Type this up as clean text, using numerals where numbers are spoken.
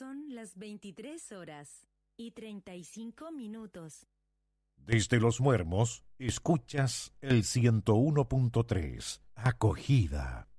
Son las 23:35. Desde Los Muermos, escuchas el 101.3, Acogida.